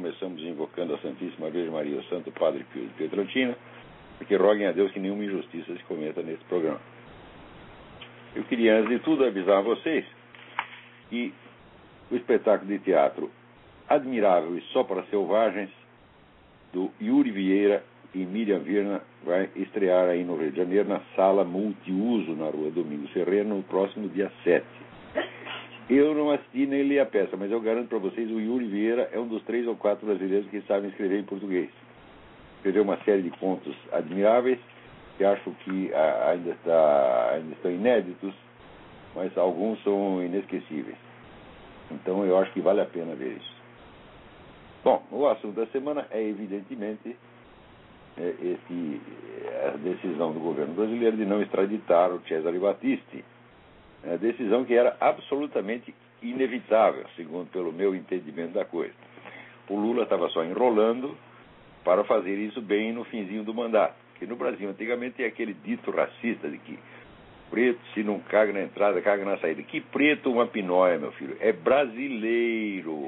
começamos invocando a Santíssima Virgem Maria, o Santo Padre Pio de Pietrelcina, porque roguem a Deus que nenhuma injustiça se cometa nesse programa. Eu queria, antes de tudo, avisar a vocês que o espetáculo de teatro Admirável e Só para Selvagens, do Yuri Vieira e Miriam Virna, vai estrear aí no Rio de Janeiro, na Sala Multiuso, na Rua Domingos Ferreira, no próximo dia 7. Eu não assisti nem li a peça, mas eu garanto para vocês, o Yuri Vieira é um dos 3 ou 4 brasileiros que sabem escrever em português. Escreveu uma série de contos admiráveis, que acho que ainda estão inéditos, mas alguns são inesquecíveis. Então eu acho que vale a pena ver isso. Bom, o assunto da semana é, evidentemente, a decisão do governo brasileiro de não extraditar o Cesare Battisti. A decisão que era absolutamente inevitável, segundo pelo meu entendimento da coisa. O Lula estava só enrolando para fazer isso bem no finzinho do mandato. Porque no Brasil, antigamente, tem aquele dito racista de que preto, se não caga na entrada, caga na saída. Que preto uma pinóia, meu filho? É brasileiro.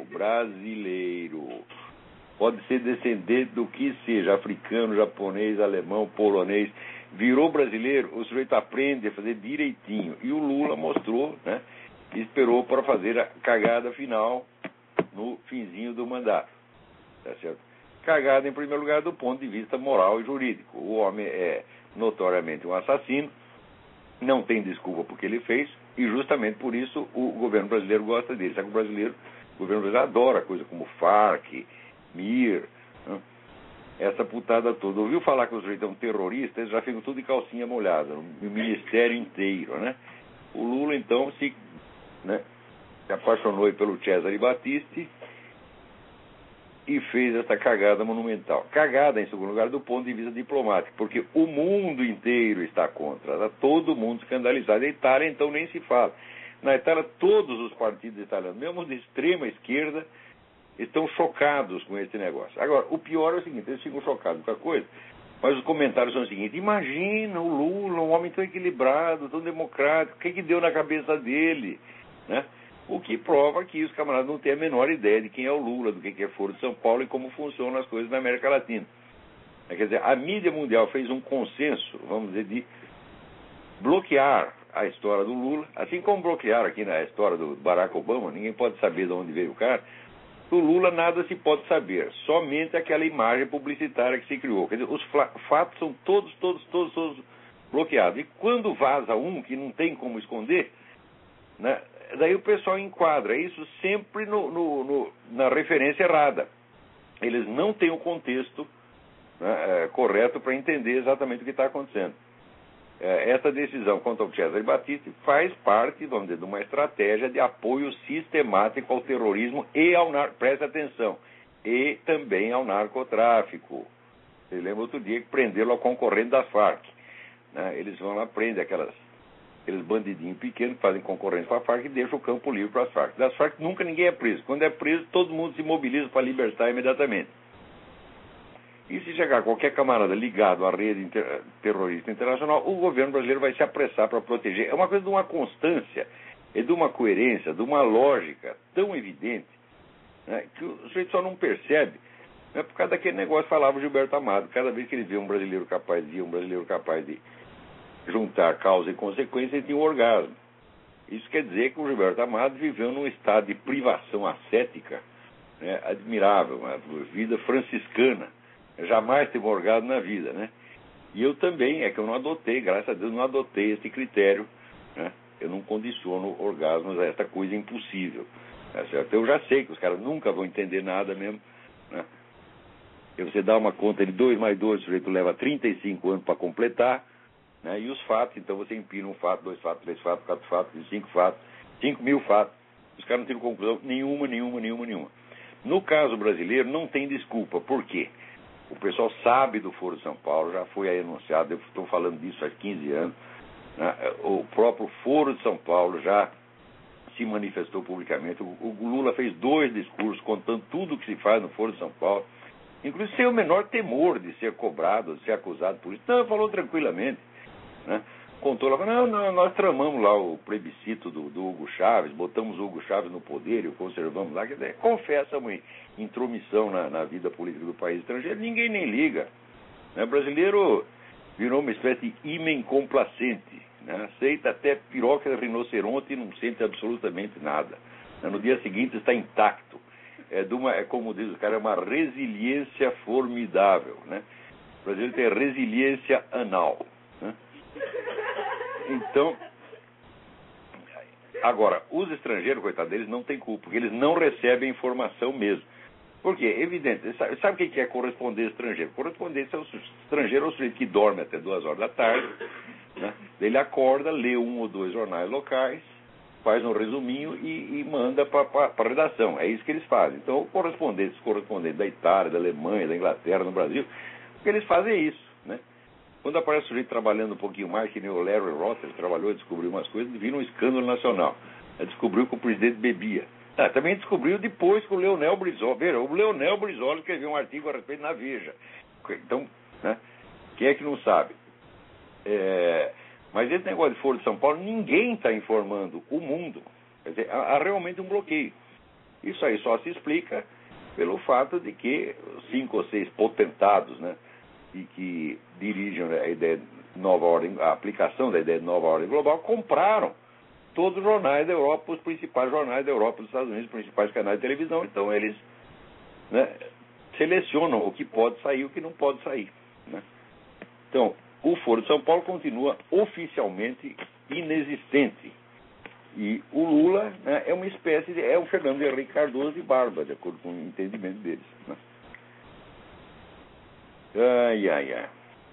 Pode ser descendente do que seja, africano, japonês, alemão, polonês. Virou brasileiro, o sujeito aprende a fazer direitinho. E o Lula mostrou, né? Esperou para fazer a cagada final no finzinho do mandato. Tá certo? Cagada, em primeiro lugar, do ponto de vista moral e jurídico. O homem é notoriamente um assassino, não tem desculpa porque ele fez, e justamente por isso o governo brasileiro gosta dele. Sabe que o governo brasileiro adora coisa como FARC, MIR, né? Essa putada toda. Ouviu falar que o sujeito é um terrorista, eles já ficam tudo de calcinha molhada, o ministério inteiro, né? O Lula, então, se apaixonou pelo Cesare Battisti e fez essa cagada monumental. Cagada, em segundo lugar, do ponto de vista diplomático, porque o mundo inteiro está contra, está todo mundo escandalizado. A Itália, então, nem se fala. Na Itália, todos os partidos italianos, mesmo de extrema esquerda, estão chocados com esse negócio. Agora, o pior é o seguinte, eles ficam chocados com a coisa, mas os comentários são o seguinte: imagina o Lula, um homem tão equilibrado, tão democrático, o que deu na cabeça dele, né? O que prova que os camaradas não têm a menor ideia de quem é o Lula, do que é Foro de São Paulo e como funcionam as coisas na América Latina. Quer dizer, a mídia mundial fez um consenso, vamos dizer, de bloquear a história do Lula, assim como bloquearam aqui na história do Barack Obama. Ninguém pode saber de onde veio o cara. Do Lula nada se pode saber, somente aquela imagem publicitária que se criou. Quer dizer, os fatos são todos bloqueados. E quando vaza um que não tem como esconder, né, daí o pessoal enquadra isso sempre na referência errada. Eles não têm o contexto, né, correto para entender exatamente o que está acontecendo. Essa decisão contra o Cesare Battisti faz parte, vamos dizer, de uma estratégia de apoio sistemático ao terrorismo e preste atenção, e também ao narcotráfico. Você lembra outro dia que prenderam a concorrente das Farc, né? Eles vão lá, prendem aqueles bandidinhos pequenos que fazem concorrência para a Farc e deixam o campo livre para as Farc. Das Farc nunca ninguém é preso. Quando é preso, todo mundo se mobiliza para libertar imediatamente. E se chegar qualquer camarada ligado à rede terrorista internacional, o governo brasileiro vai se apressar para proteger. É uma coisa de uma constância, é de uma coerência, de uma lógica tão evidente, né, que o sujeito só não percebe, né, por causa daquele negócio que falava o Gilberto Amado. Cada vez que ele vê um brasileiro capaz de juntar causa e consequência, ele tinha um orgasmo. Isso quer dizer que o Gilberto Amado viveu num estado de privação ascética, né, admirável, uma vida franciscana. Eu jamais tive um orgasmo na vida, né? E eu também, é que eu não adotei, graças a Deus, não adotei esse critério, né? Eu não condiciono orgasmos a essa coisa impossível, tá certo? Eu já sei que os caras nunca vão entender nada mesmo, né? E você dá uma conta de 2 mais 2, o sujeito leva 35 anos para completar, né? E os fatos, então você empina 1 fato, 2 fatos, 3 fatos, 4 fatos, 5 fatos, 5.000 fatos. Os caras não tiram conclusão nenhuma. No caso brasileiro, não tem desculpa. Por quê? O pessoal sabe do Foro de São Paulo, já foi aí anunciado, eu estou falando disso há 15 anos, né? O próprio Foro de São Paulo já se manifestou publicamente. O Lula fez 2 discursos contando tudo o que se faz no Foro de São Paulo, inclusive sem o menor temor de ser cobrado, de ser acusado por isso. Não, falou tranquilamente, né? contou lá, não, nós tramamos lá o plebiscito do Hugo Chávez, botamos o Hugo Chávez no poder e o conservamos lá. Quer dizer, confessa uma intromissão na vida política do país estrangeiro, ninguém nem liga. Né? O brasileiro virou uma espécie de ímen complacente, né? Aceita até piroca de rinoceronte e não sente absolutamente nada. No dia seguinte está intacto. É como diz o cara, é uma resiliência formidável. Né? O brasileiro tem resiliência anal. Né? Então, agora, os estrangeiros, coitados deles, não têm culpa, porque eles não recebem informação mesmo. Por quê? Evidente, sabe o que é correspondência estrangeiro? Correspondência estrangeiro é o sujeito que dorme até 2 horas da tarde, né? Ele acorda, lê 1 ou 2 jornais locais, faz um resuminho e manda para a redação. É isso que eles fazem. Então, correspondentes da Itália, da Alemanha, da Inglaterra, no Brasil, o que eles fazem é isso, né? Quando aparece o sujeito trabalhando um pouquinho mais, que nem o Larry Roth, ele trabalhou e descobriu umas coisas, vira um escândalo nacional. Ele descobriu que o presidente bebia. Também descobriu depois que o Leonel Brizola. Veja, o Leonel Brizola escreveu um artigo a respeito na Veja. Então, né, quem é que não sabe? Mas esse negócio de Foro de São Paulo, ninguém está informando o mundo. Quer dizer, há realmente um bloqueio. Isso aí só se explica pelo fato de que 5 ou 6 potentados, né, e que dirigem a ideia de nova ordem, a aplicação da ideia de nova ordem global, compraram todos os jornais da Europa, os principais jornais da Europa, dos Estados Unidos, os principais canais de televisão. Então eles, né, selecionam o que pode sair e o que não pode sair. Né? Então, o Foro de São Paulo continua oficialmente inexistente. E o Lula, né, é uma espécie de... é o Fernando Henrique Cardoso de barba, de acordo com o entendimento deles. Né? Ai.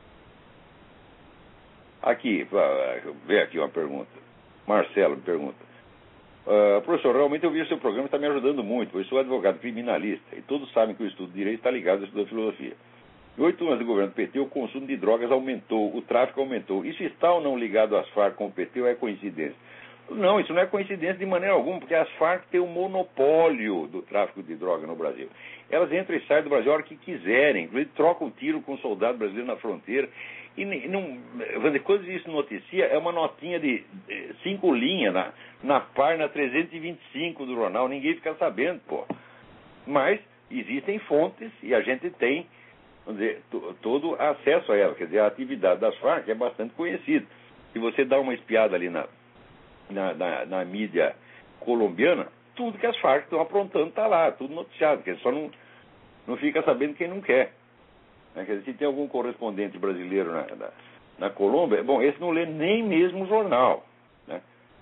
Aqui, vê aqui uma pergunta. Marcelo me pergunta. Professor, realmente eu vi o seu programa, está me ajudando muito, pois sou advogado criminalista e todos sabem que o estudo de direito está ligado ao estudo da filosofia. Em 8 anos de governo do PT, o consumo de drogas aumentou, o tráfico aumentou. Isso está ou não ligado às Farc com o PT ou é coincidência? Não, isso não é coincidência de maneira alguma, porque as Farc têm o monopólio do tráfico de droga no Brasil. Elas entram e saem do Brasil a hora que quiserem, inclusive trocam tiro com um soldado brasileiro na fronteira. E não, quando isso noticia, é uma notinha de 5 linhas na página 325 do jornal, ninguém fica sabendo, pô. Mas existem fontes e a gente tem, vamos dizer, todo acesso a ela. Quer dizer, a atividade das Farc é bastante conhecida. Se você dá uma espiada ali na mídia colombiana, tudo que as Farc estão aprontando está lá, tudo noticiado, que só não fica sabendo quem não quer. Quer dizer, se tem algum correspondente brasileiro na Colômbia, bom, esse não lê nem mesmo o jornal. Né?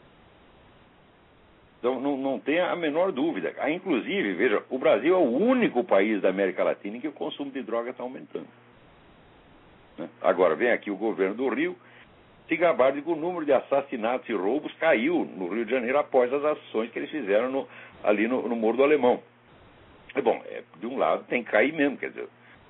Então, não tem a menor dúvida. Inclusive, veja, o Brasil é o único país da América Latina em que o consumo de droga está aumentando. Né? Agora, vem aqui o governo do Rio se gabar de que o número de assassinatos e roubos caiu no Rio de Janeiro após as ações que eles fizeram ali no Morro do Alemão. Bom, de um lado tem que cair mesmo, quer dizer,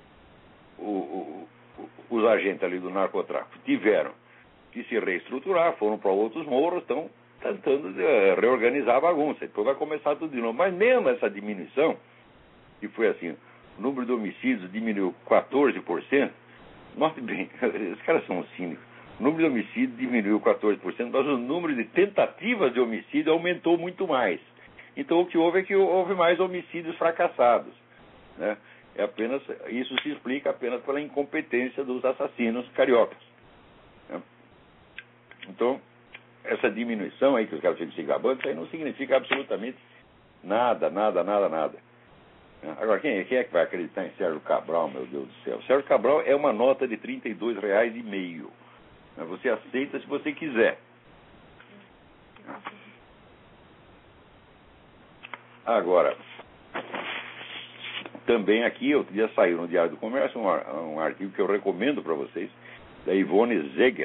os agentes ali do narcotráfico tiveram que se reestruturar, foram para outros morros, estão tentando reorganizar a bagunça. Depois vai começar tudo de novo. Mas mesmo essa diminuição, que foi assim, o número de homicídios diminuiu 14%, note bem, esses caras são cínicos. O número de homicídios diminuiu 14%, mas o número de tentativas de homicídio aumentou muito mais. Então o que houve é que houve mais homicídios fracassados. Né? Isso se explica apenas pela incompetência dos assassinos cariocas. Né? Então, essa diminuição aí que os caras ficam se gabando, isso aí não significa absolutamente nada. Agora, quem é que vai acreditar em Sérgio Cabral, meu Deus do céu? Sérgio Cabral é uma nota de R$ 32,50. Você aceita se você quiser. Agora, também aqui, outro dia saiu no Diário do Comércio um artigo que eu recomendo para vocês, da Ivone Zeger,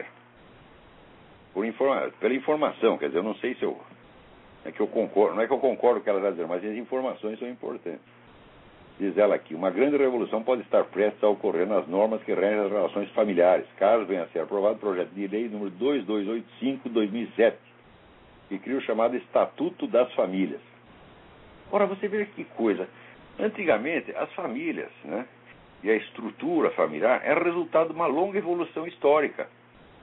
pela informação. Quer dizer, eu não sei se eu concordo, não é que eu concordo com o que ela está dizendo, mas as informações são importantes. Diz ela aqui, uma grande revolução pode estar prestes a ocorrer nas normas que regem as relações familiares, caso venha a ser aprovado o projeto de lei número 2285/2007, que cria o chamado Estatuto das Famílias. Ora, você vê que coisa. Antigamente, as famílias, né, e a estrutura familiar era resultado de uma longa evolução histórica.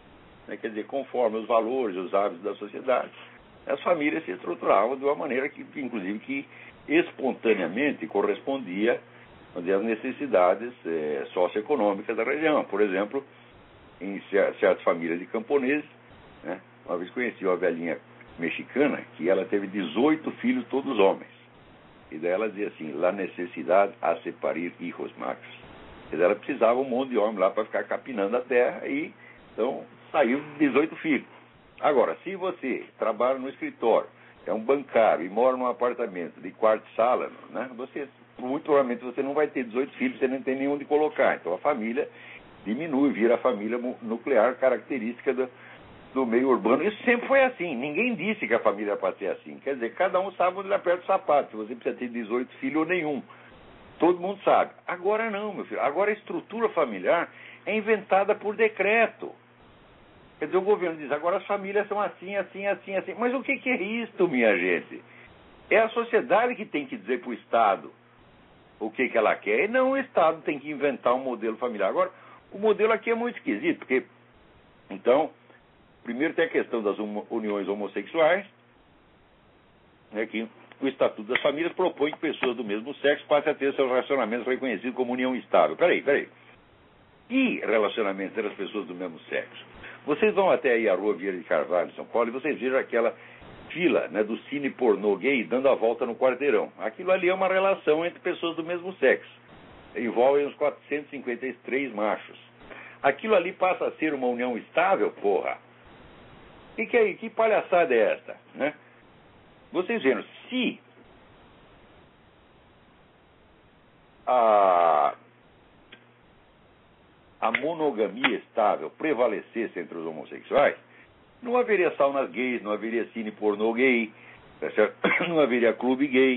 né? Quer dizer, conforme os valores, os hábitos da sociedade, as famílias se estruturavam de uma maneira que inclusive, que espontaneamente correspondia, vamos dizer, às necessidades socioeconômicas da região. Por exemplo, em certas famílias de camponeses, né? Uma vez conheci uma velhinha mexicana que ela teve 18 filhos, todos homens. E daí ela dizia assim: la necessidade hace parir hijos machos. Quer dizer, ela precisava um monte de homem lá para ficar capinando a terra, e então saiu 18 filhos. Agora, se você trabalha no escritório, é um bancário e mora num apartamento de quarto e sala, né? Você, muito provavelmente você não vai ter 18 filhos, você não tem nenhum de colocar. Então a família diminui, vira a família nuclear, característica do meio urbano. Isso sempre foi assim. Ninguém disse que a família era para ser assim. Quer dizer, cada um sabe onde ele aperta o sapato. Se você precisa ter 18 filhos ou nenhum. Todo mundo sabe. Agora não, meu filho. Agora a estrutura familiar é inventada por decreto. Quer dizer, o governo diz: agora as famílias são assim, assim, assim, assim. Mas o que é isto, minha gente? É a sociedade que tem que dizer para o Estado o que ela quer, e não o Estado tem que inventar um modelo familiar. Agora, o modelo aqui é muito esquisito, porque, então, primeiro tem a questão das uniões homossexuais, né, que o Estatuto das Famílias propõe que pessoas do mesmo sexo passem a ter seus relacionamentos reconhecidos como união estável. Peraí. Que relacionamentos entre as pessoas do mesmo sexo? Vocês vão até aí a Rua Vieira de Carvalho, em São Paulo, e vocês viram aquela fila, né, do cine pornô gay dando a volta no quarteirão. Aquilo ali é uma relação entre pessoas do mesmo sexo. Envolve uns 453 machos. Aquilo ali passa a ser uma união estável, porra. Que palhaçada é esta, né? Vocês viram, se a monogamia estável prevalecesse entre os homossexuais, não haveria saunas gays, não haveria cine pornô gay, tá certo? Não haveria clube gay.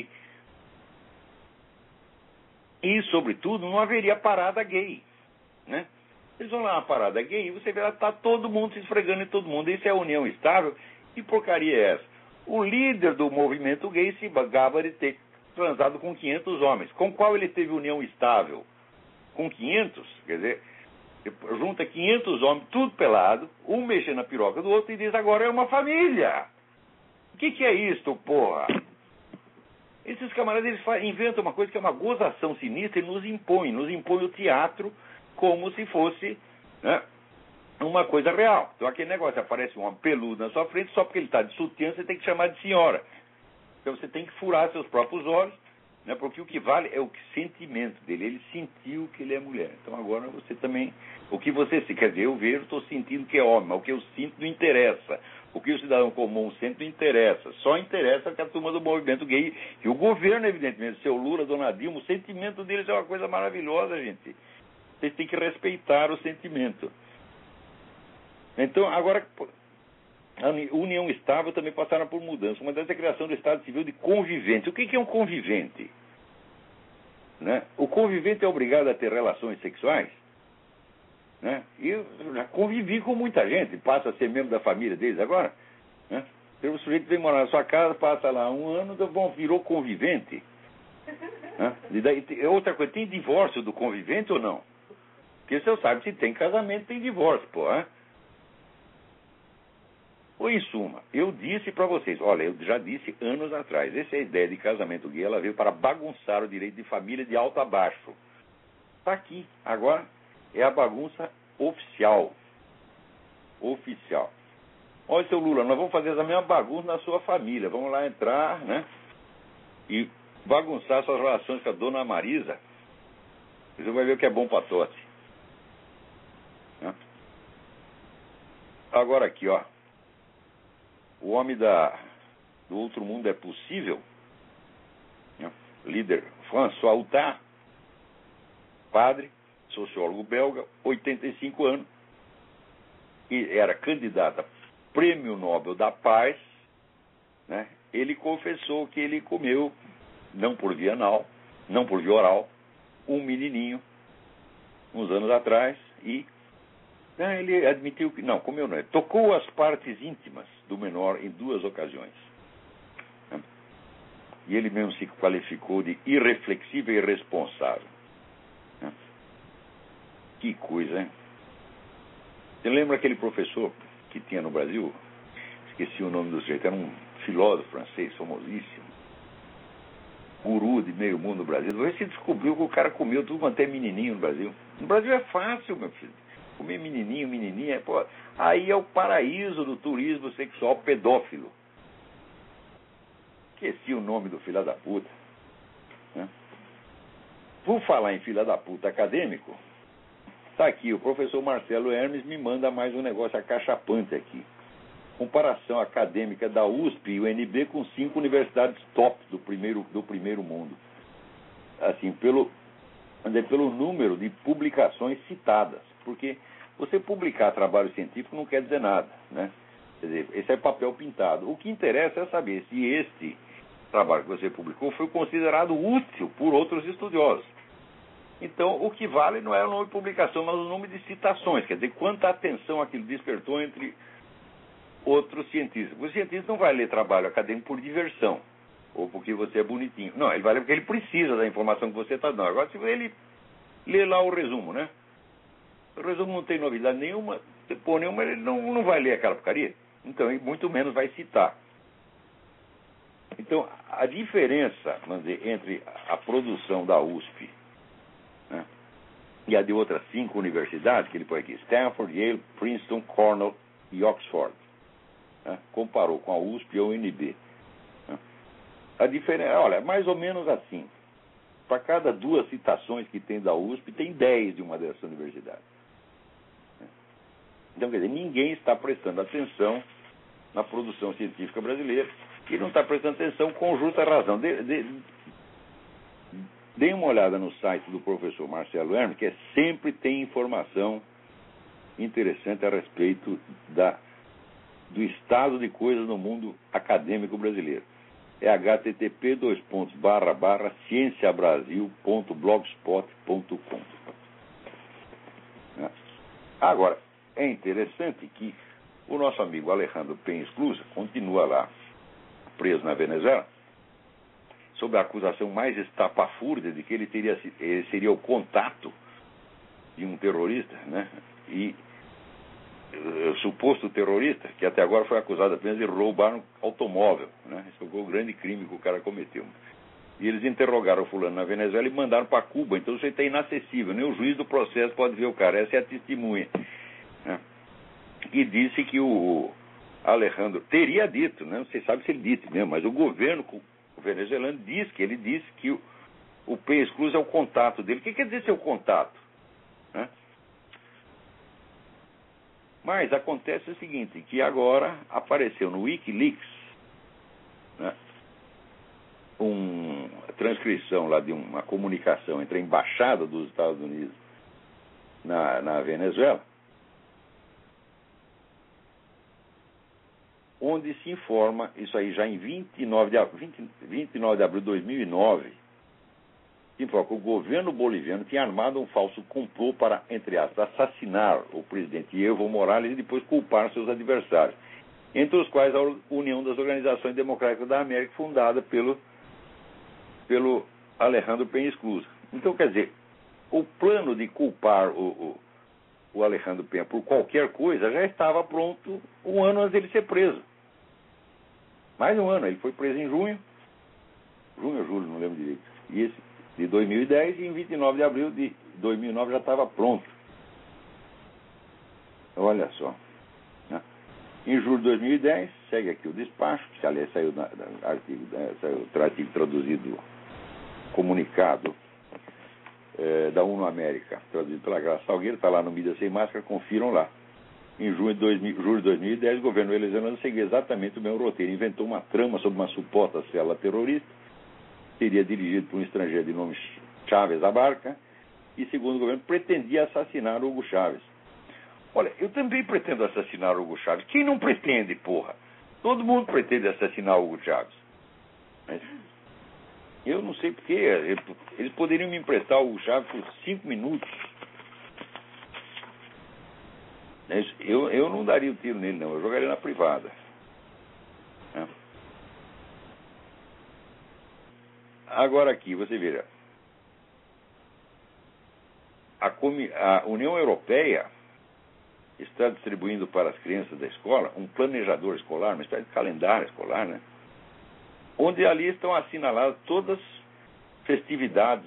E, sobretudo, não haveria parada gay, né? Eles vão lá na parada gay e você vê lá, tá todo mundo se esfregando em todo mundo. Isso é a união estável. Que porcaria é essa? O líder do movimento gay se gaba de ter transado com 500 homens. Com qual ele teve união estável? Com 500? Quer dizer, junta 500 homens, tudo pelado, um mexendo na piroca do outro e diz: agora é uma família. O que é isto, porra? Esses camaradas, eles inventam uma coisa que é uma gozação sinistra e nos impõe o teatro como se fosse, né, uma coisa real. Então aquele negócio, aparece um peludo na sua frente, só porque ele está de sutiã, você tem que chamar de senhora. Então você tem que furar seus próprios olhos, né, porque o que vale é o sentimento dele. Ele sentiu que ele é mulher. Então agora você também, o que você quer dizer, eu vejo, estou sentindo que é homem, mas o que eu sinto não interessa. O que o cidadão comum sente não interessa. Só interessa que a turma do movimento gay, e o governo, evidentemente, seu Lula, Dona Dilma, o sentimento deles é uma coisa maravilhosa, gente. Vocês têm que respeitar o sentimento. Então, agora, a união estável também passaram por mudança. Uma delas é a criação do Estado Civil de convivente. O que é um convivente? Né? O convivente é obrigado a ter relações sexuais? Né? E eu já convivi com muita gente, passa a ser membro da família deles agora. Né? O sujeito vem morar na sua casa, passa lá um ano, virou convivente. Né? E daí, outra coisa, tem divórcio do convivente ou não? Porque você sabe, se tem casamento, tem divórcio, pô. Hein? Ou em suma, eu disse para vocês, olha, eu já disse anos atrás, essa ideia de casamento gay, ela veio para bagunçar o direito de família de alto a baixo. Está aqui, agora é a bagunça oficial. Oficial. Olha, seu Lula, nós vamos fazer essa mesma bagunça na sua família. Vamos lá entrar, né? E bagunçar suas relações com a dona Marisa. Você vai ver o que é bom para tosse. Agora aqui, ó. O homem do outro mundo é possível. Líder François Hutin, padre, sociólogo belga, 85 anos, e era candidato a Prêmio Nobel da Paz, né? Ele confessou que ele comeu, não por via anal, não por via oral, um menininho, uns anos atrás, e ele admitiu que, não, comeu não, tocou as partes íntimas do menor em 2 ocasiões. E ele mesmo se qualificou de irreflexível e irresponsável. Que coisa, hein? Você lembra aquele professor que tinha no Brasil, esqueci o nome do sujeito, era um filósofo francês famosíssimo, guru de meio mundo no Brasil. Você descobriu que o cara comeu tudo quanto é menininho no Brasil. No Brasil é fácil, meu filho. Comer menininho, menininha, pô, aí é o paraíso do turismo sexual pedófilo. Esqueci o nome do filho da puta. Né? Por falar em filho da puta acadêmico, tá aqui, o professor Marcelo Hermes me manda mais um negócio acachapante aqui. Comparação acadêmica da USP e UNB com 5 universidades top do primeiro mundo. Assim, pelo número de publicações citadas. Porque você publicar trabalho científico não quer dizer nada, né? Quer dizer, esse é papel pintado. O que interessa é saber se este trabalho que você publicou foi considerado útil por outros estudiosos. Então, o que vale não é o nome de publicação, mas o nome de citações. Quer dizer, quanta atenção aquilo despertou entre outros cientistas. O cientista não vai ler trabalho acadêmico por diversão, ou porque você é bonitinho. Não, ele vai ler porque ele precisa da informação que você está dando. Agora, se ele lê lá o resumo, né? O resumo não tem novidade nenhuma, por nenhuma, ele não vai ler aquela porcaria. Então, ele muito menos vai citar. Então, a diferença, vamos dizer, entre a produção da USP, né, e a de outras 5 universidades, que ele põe aqui, Stanford, Yale, Princeton, Cornell e Oxford, né, comparou com a USP e a UNB. Né. A diferença, olha, mais ou menos assim. Para cada 2 citações que tem da USP, tem 10 de uma dessas universidades. Então, quer dizer, ninguém está prestando atenção na produção científica brasileira e não está prestando atenção com justa razão. Dê uma olhada no site do professor Marcelo Hermes, que sempre tem informação interessante a respeito do estado de coisas no mundo acadêmico brasileiro. É http://cienciabrasil.blogspot.com. Agora, é interessante que o nosso amigo Alejandro Penha-Esclusa continua lá, preso na Venezuela, sob a acusação mais estapafúrdia de que ele seria o contato de um terrorista, né? E suposto terrorista, que até agora foi acusado apenas de roubar um automóvel, né? Esse foi o grande crime que o cara cometeu. E eles interrogaram o fulano na Venezuela e mandaram para Cuba. Então isso aí está inacessível, nem o juiz do processo pode ver o cara. Essa é a testemunha, né? E disse que o Alejandro teria dito, né? Não sei sabe se ele disse mesmo, mas o governo venezuelano disse que o Penha-Esclusa é o contato dele. O que quer dizer ser o contato? Né? Mas acontece o seguinte, que agora apareceu no Wikileaks, né, uma transcrição lá de uma comunicação entre a Embaixada dos Estados Unidos na Venezuela, onde se informa, isso aí já em 29 de abril de 2009, se informa que o governo boliviano tinha armado um falso complô para, entre aspas, assassinar o presidente Evo Morales e depois culpar seus adversários, entre os quais a União das Organizações Democráticas da América, fundada pelo Alejandro Penha-Esclusa. Então, quer dizer, o plano de culpar o Alejandro Penha por qualquer coisa já estava pronto um ano antes dele ser preso. Mais um ano, ele foi preso em junho ou julho, não lembro direito, e esse de 2010, e em 29 de abril de 2009 já estava pronto. Olha só, né? Em julho de 2010, segue aqui o despacho, que aliás saiu artigo traduzido, comunicado da ONU América, traduzido pela Graça Salgueiro, está lá no Mídia Sem Máscara, confiram lá. Em julho de 2010, o governo venezuelano seguiu exatamente o mesmo roteiro. Inventou uma trama sobre uma suposta célula terrorista, seria dirigido por um estrangeiro de nome Chávez Abarca, e, segundo o governo, pretendia assassinar Hugo Chávez. Olha, eu também pretendo assassinar Hugo Chávez. Quem não pretende, porra? Todo mundo pretende assassinar Hugo Chávez. Mas eu não sei porquê. Eles poderiam me emprestar o Hugo Chávez por 5 minutos. Eu não daria o tiro nele, não. Eu jogaria na privada. Né? Agora aqui, você veja. A União Europeia está distribuindo para as crianças da escola um planejador escolar, uma espécie de calendário escolar, né? Onde ali estão assinaladas todas as festividades